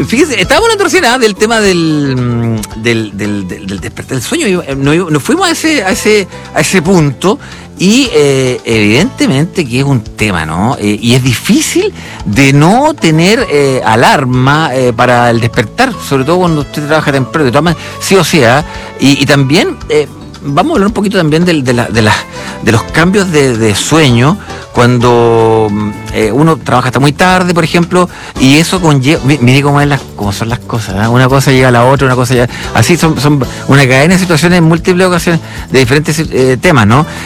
Fíjese, estábamos hablando recién del tema del despertar del sueño. Nos fuimos a ese punto y evidentemente que es un tema, ¿no? Y es difícil de no tener alarma para el despertar, sobre todo cuando usted trabaja temprano, de todas maneras, sí o sea. Y también vamos a hablar un poquito también de los cambios de sueño cuando uno trabaja hasta muy tarde, por ejemplo, y eso conlleva, mire cómo son las cosas, ¿eh? Una cosa llega a la otra, una cosa llega, así son una cadena de situaciones en múltiples ocasiones de diferentes temas, ¿no?